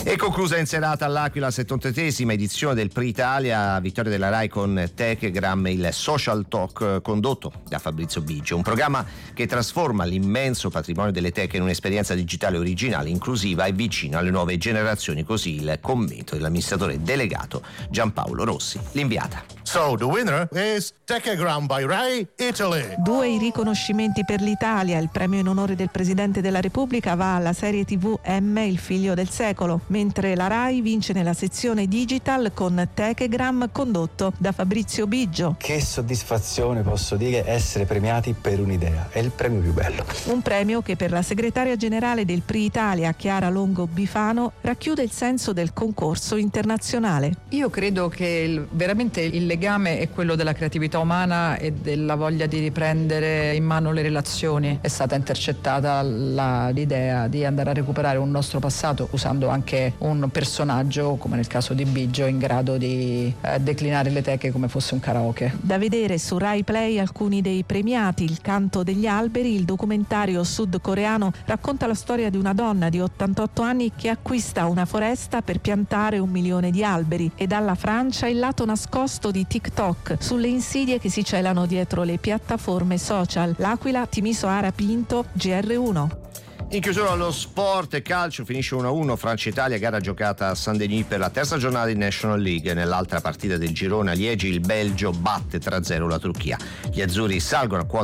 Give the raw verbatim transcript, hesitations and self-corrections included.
E conclusa in serata all'Aquila la settantottesima edizione del Prix Italia, vittoria della Rai con Techegram, il Social Talk condotto da Fabrizio Biggio, un programma che trasforma l'immenso patrimonio delle teche in un'esperienza digitale originale, inclusiva e vicina alle nuove generazioni, così il commento dell'amministratore delegato Giampaolo Rossi. L'inviata. So the winner is Techegram by Rai Italy. Due i riconoscimenti per l'Italia. Il premio in onore del Presidente della Repubblica va alla serie tivù M, il figlio del secolo, mentre la Rai vince nella sezione digital con Techegram condotto da Fabrizio Biggio. Che soddisfazione, posso dire, essere premiati per un'idea. È il premio più bello. Un premio che per la segretaria generale del Prix Italia, Chiara Longo Bifano, racchiude il senso del concorso internazionale. Io credo che il, veramente il legame è quello della creatività umana e della voglia di riprendere in mano le relazioni. È stata intercettata la, l'idea di andare a recuperare un nostro passato usando anche un personaggio, come nel caso di Biggio, in grado di eh, declinare le teche come fosse un karaoke. Da vedere su Rai Play alcuni dei premiati. Il canto degli alberi, il documentario sudcoreano, racconta la storia di una donna di ottantotto anni che acquista una foresta per piantare un milione di alberi, e dalla Francia il lato nascosto di TikTok sulle insidie che si celano dietro le piattaforme social. L'Aquila, Timiso Ara Pinto, G R uno. In chiusura allo sport e calcio, finisce uno a uno Francia-Italia, gara giocata a Saint-Denis per la terza giornata di National League. Nell'altra partita del girone a Liegi il Belgio batte tre a zero la Turchia. Gli azzurri salgono a quota